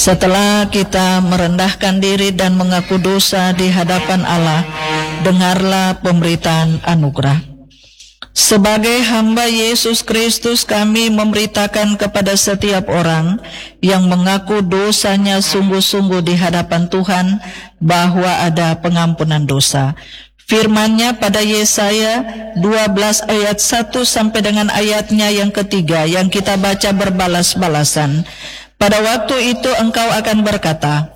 Setelah kita merendahkan diri dan mengaku dosa di hadapan Allah, dengarlah pemberitaan anugerah. Sebagai hamba Yesus Kristus, kami memberitakan kepada setiap orang yang mengaku dosanya sungguh-sungguh di hadapan Tuhan bahwa ada pengampunan dosa. Firman-Nya pada Yesaya 12 ayat 1 sampai dengan ayatnya yang ketiga yang kita baca berbalas-balasan. Pada waktu itu engkau akan berkata,